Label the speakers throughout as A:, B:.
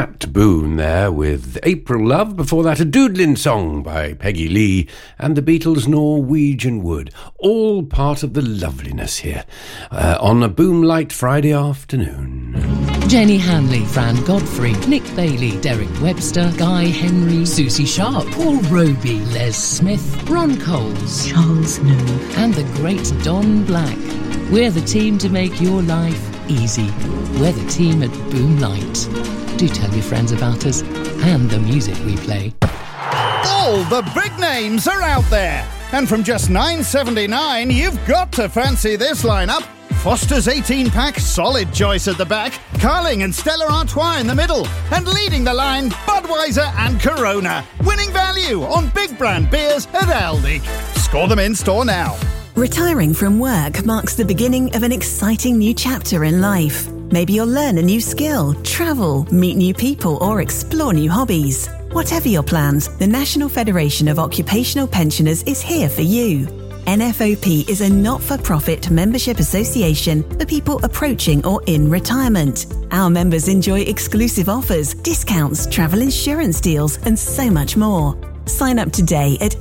A: Nat Boone there with April Love. Before that, a Doodlin' song by Peggy Lee and the Beatles' Norwegian Wood. All part of the loveliness here on a Boomlight Friday afternoon.
B: Jenny Hanley, Fran Godfrey, Nick Bailey, Derek Webster, Guy Henry, Susie Sharp, Paul Roby, Les Smith, Ron Coles,
C: Charles Nove,
B: and the great Don Black. We're the team to make your life easy. We're the team at Boomlight. Do tell your friends about us and the music we play.
D: All the big names are out there. And from just $9.79, you've got to fancy this lineup. Foster's 18-pack, solid choice at the back. Carling and Stella Artois in the middle. And leading the line, Budweiser and Corona. Winning value on big brand beers at Aldi. Score them in store now.
E: Retiring from work marks the beginning of an exciting new chapter in life. Maybe you'll learn a new skill, travel, meet new people, or explore new hobbies. Whatever your plans, the National Federation of Occupational Pensioners is here for you. NFOP is a not-for-profit membership association for people approaching or in retirement. Our members enjoy exclusive offers, discounts, travel insurance deals, and so much more. Sign up today at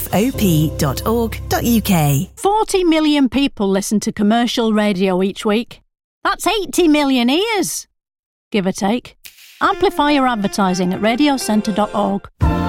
E: nfop.org.uk.
F: 40 million people listen to commercial radio each week. That's 80 million ears, give or take. Amplify your advertising at radiocentre.org.